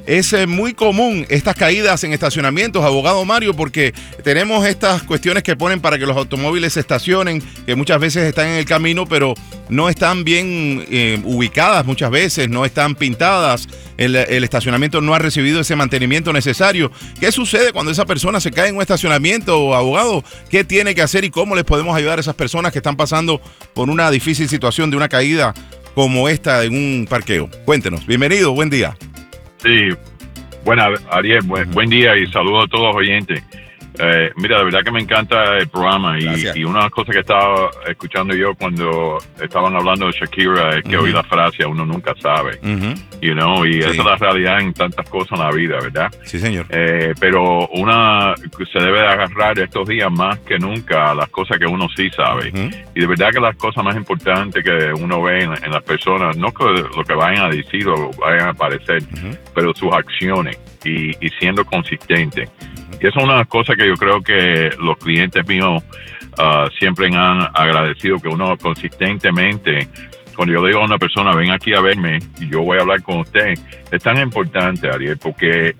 es muy común estas caídas en estacionamientos, abogado Mario, porque tenemos estas cuestiones que ponen para que los automóviles se estacionen, que muchas veces están en el camino, pero no están bien ubicadas muchas veces, no están pintadas, el estacionamiento no ha recibido ese mantenimiento necesario. ¿Qué sucede cuando esa persona se cae en un estacionamiento, abogado? ¿Qué tiene que hacer y cómo les podemos ayudar a esas personas que están pasando por una difícil situación de una caída como esta en un parqueo? Cuéntenos. Bienvenido, buen día. Sí, bueno, Ariel, buen día y saludos a todos los oyentes. Mira, de verdad que me encanta el programa y una de las cosas que estaba escuchando yo cuando estaban hablando de Shakira es que oí la frase, uno nunca sabe, y esa es la realidad en tantas cosas en la vida, ¿verdad? Sí, señor. Pero una se debe de agarrar estos días más que nunca a las cosas que uno sí sabe. Y de verdad que las cosas más importantes que uno ve en las personas, no que lo que vayan a decir o vayan a parecer, pero sus acciones y siendo consistentes. Y eso es una de las cosas que yo creo que los clientes míos siempre han agradecido, que uno consistentemente, cuando yo digo a una persona, ven aquí a verme y yo voy a hablar con usted, es tan importante, Ariel, porque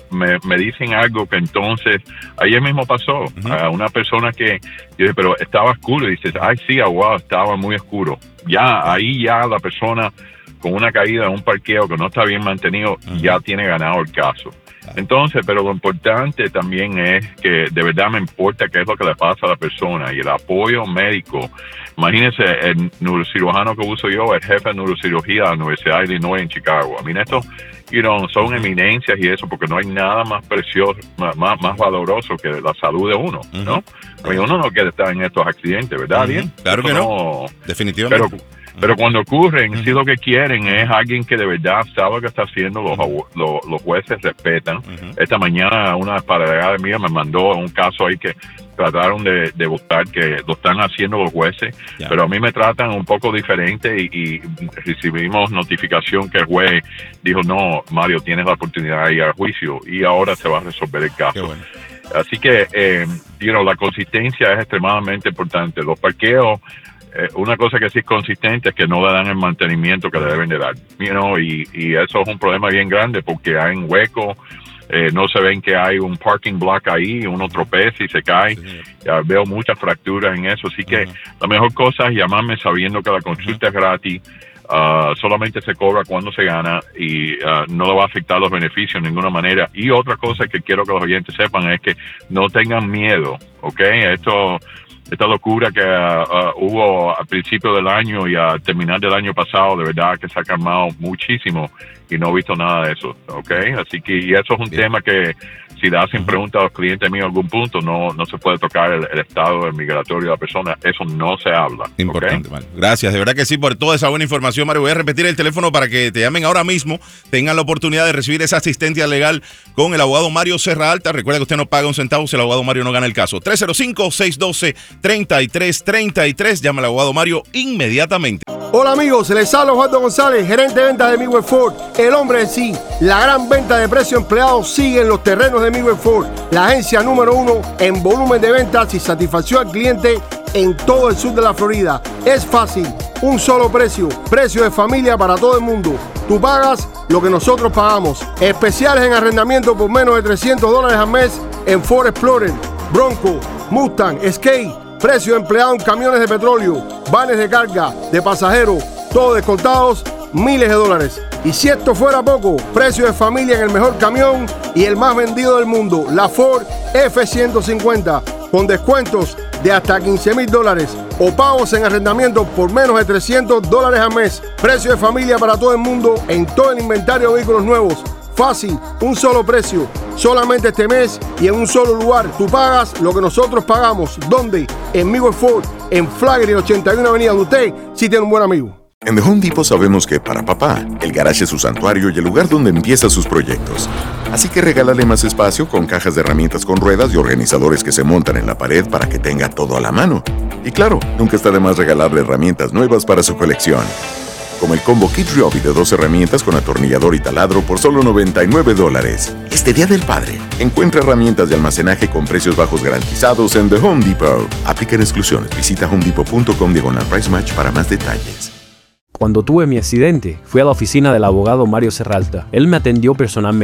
me dicen algo que entonces, ayer mismo pasó, a una persona que, yo dije, pero estaba oscuro, y dices, ay sí, wow, estaba muy oscuro. Ahí la persona con una caída en un parqueo que no está bien mantenido, ya tiene ganado el caso. Entonces, pero lo importante también es que de verdad me importa qué es lo que le pasa a la persona y el apoyo médico. Imagínense, el neurocirujano que uso yo, el jefe de neurocirugía de la Universidad de Illinois en Chicago. A mí estos son eminencias y eso, porque no hay nada más precioso, más valoroso que la salud de uno, ¿no? A mí uno no quiere estar en estos accidentes, ¿verdad? Bien. Claro que no, definitivamente. Pero cuando ocurren, sí lo que quieren es alguien que de verdad sabe lo que está haciendo. Los jueces respetan. Esta mañana una pareja mía me mandó un caso ahí que trataron de buscar, que lo están haciendo los jueces, pero a mí me tratan un poco diferente y recibimos notificación que el juez dijo, no, Mario, tienes la oportunidad de ir al juicio y ahora se va a resolver el caso. Qué bueno. Así que, la consistencia es extremadamente importante. Los parqueos, una cosa que sí es consistente es que no le dan el mantenimiento que le deben de dar, y eso es un problema bien grande porque hay un hueco, no se ven que hay un parking block ahí, uno tropeza y se cae. Veo muchas fracturas en eso, así que la mejor cosa es llamarme sabiendo que la consulta es gratis. Solamente se cobra cuando se gana y no le va a afectar los beneficios de ninguna manera. Y otra cosa que quiero que los oyentes sepan es que no tengan miedo, ¿ok? Esta locura que hubo al principio del año y a terminar del año pasado, de verdad que se ha calmado muchísimo y no he visto nada de eso, ¿ok? Así que y eso es un tema que si le hacen preguntas a los clientes míos en algún punto, no se puede tocar el estado migratorio de la persona, eso no se habla. Importante, Mario. Gracias, de verdad que sí, por toda esa buena información, Mario. Voy a repetir el teléfono para que te llamen ahora mismo, tengan la oportunidad de recibir esa asistencia legal con el abogado Mario Serraalta. Recuerda que usted no paga un centavo si el abogado Mario no gana el caso. 305-612-3333. Llama al abogado Mario inmediatamente. Hola amigos, les habla Osvaldo González, gerente de ventas de Midway Ford, el hombre de sí. La gran venta de precio empleado sigue en los terrenos de Midway Ford, la agencia número 1 en volumen de ventas y satisfacción al cliente en todo el sur de la Florida. Es fácil, un solo precio de familia para todo el mundo. Tú pagas lo que nosotros pagamos. Especiales en arrendamiento por menos de $300 al mes en Ford Explorer, Bronco, Mustang, Escape. Precio empleado en camiones de petróleo, vanes de carga, de pasajeros, todos descontados, miles de dólares. Y si esto fuera poco, precio de familia en el mejor camión y el más vendido del mundo, la Ford F-150, con descuentos de hasta $15,000 o pagos en arrendamiento por menos de $300 al mes. Precio de familia para todo el mundo en todo el inventario de vehículos nuevos. Fácil, un solo precio, solamente este mes y en un solo lugar. Tú pagas lo que nosotros pagamos. ¿Dónde? En Midway Ford, en Flagler y 81 Avenida, donde usted sí tiene un buen amigo. En The Home Depot sabemos que para papá, el garaje es su santuario y el lugar donde empieza sus proyectos. Así que regálale más espacio con cajas de herramientas con ruedas y organizadores que se montan en la pared para que tenga todo a la mano. Y claro, nunca está de más regalarle herramientas nuevas para su colección. Como el combo Kit Ryobi de 2 herramientas con atornillador y taladro por solo $99. Este Día del Padre, encuentra herramientas de almacenaje con precios bajos garantizados en The Home Depot. Aplican exclusiones. Visita homedepot.com/price match para más detalles. Cuando tuve mi accidente, fui a la oficina del abogado Mario Serraalta. Él me atendió personalmente.